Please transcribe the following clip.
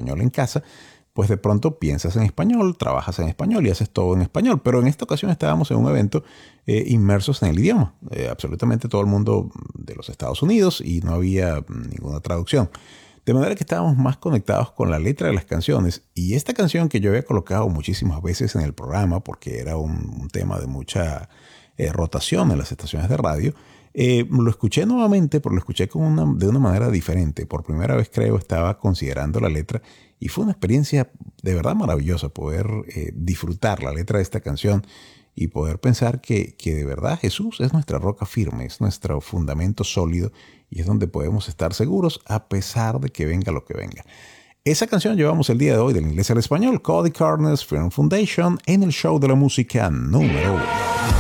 español en casa, pues de pronto piensas en español, trabajas en español y haces todo en español. Pero en esta ocasión estábamos en un evento inmersos en el idioma. Absolutamente todo el mundo de los Estados Unidos y no había ninguna traducción. De manera que estábamos más conectados con la letra de las canciones. Y esta canción que yo había colocado muchísimas veces en el programa, porque era un tema de mucha rotación en las estaciones de radio, lo escuché nuevamente, pero lo escuché de una manera diferente. Por primera vez, creo, estaba considerando la letra y fue una experiencia de verdad maravillosa poder disfrutar la letra de esta canción y poder pensar que de verdad Jesús es nuestra roca firme, es nuestro fundamento sólido y es donde podemos estar seguros a pesar de que venga lo que venga. Esa canción llevamos el día de hoy del inglés al español, Cody Carnes Firm Foundation, en el show de la música número 1.